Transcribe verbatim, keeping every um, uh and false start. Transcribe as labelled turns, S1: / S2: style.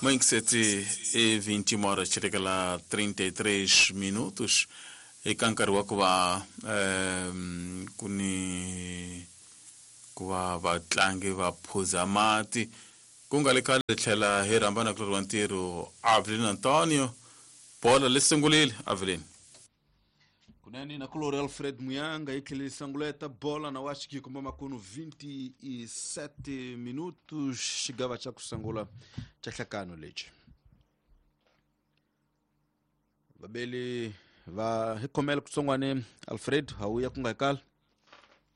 S1: Mãe que sete e vinte horas chega lá trinta e três minutos e cancarua kwa kuni kwa vatlangi va phuza mati kungale khale tlhela hi rhambana ku ri ntirho Avelin Antonio bola lesungulile Avelin
S2: kunani na Color Alfred Muyanga ikili sanguleta bola na washiki kumba makunu vinte e sete minutos chegava cha kusangula cha hlakano leche babeli va hikomela kutsongwane Alfred hauya kungakala